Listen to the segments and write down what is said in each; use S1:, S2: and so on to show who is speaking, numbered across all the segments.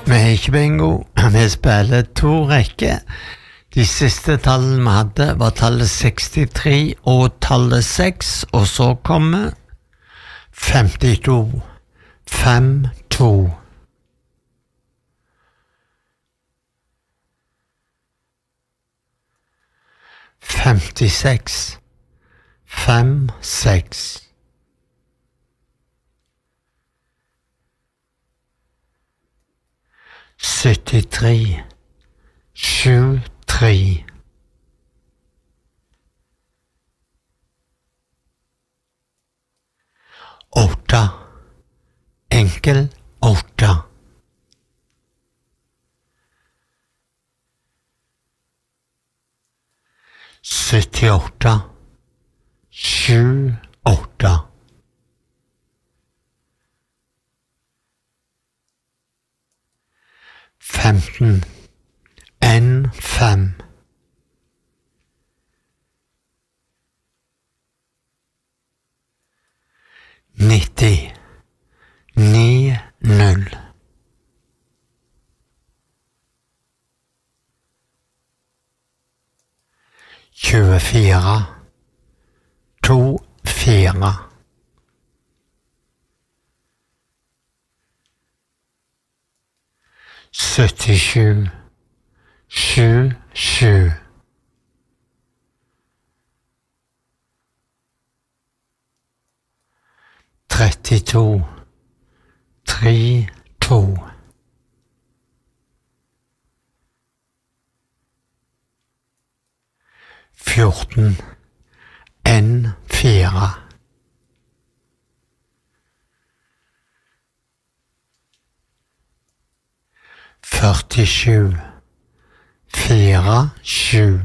S1: Vi er ikke bingo, vi spiller 2 rekker. De siste tallene vi hadde var tallet 63 og tallet 6, og så kommer 52, 5, 2. Femtiseks, 5, 6. 73, 7, 3. 8, enkel 8. 78, 7, 8. 15, 1, 5. 90, 9, 0. 24, 2, 4. 77, 7, 7. 32, 3, 2. 14, 1, 4. 47, 4, 7.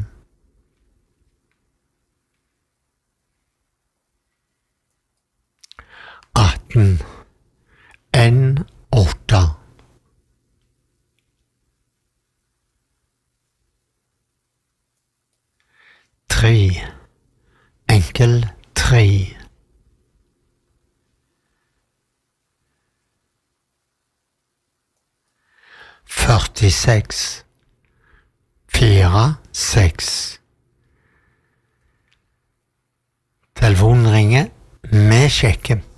S1: 18, 1, 8. 3, enkel 3. 46, 4, 6. Telefonen ringer, vi sjekker.